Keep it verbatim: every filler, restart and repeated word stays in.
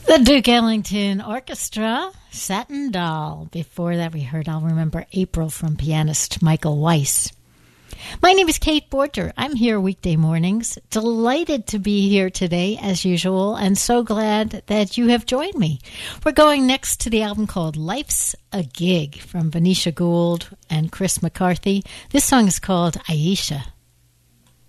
The Duke Ellington Orchestra, Satin Doll. Before that, we heard I'll Remember April from pianist Michael Weiss. My name is Kate Borger. I'm here weekday mornings. Delighted to be here today, as usual, and so glad that you have joined me. We're going next to the album called Life's a Gig from Venetia Gould and Chris McCarthy. This song is called Aisha.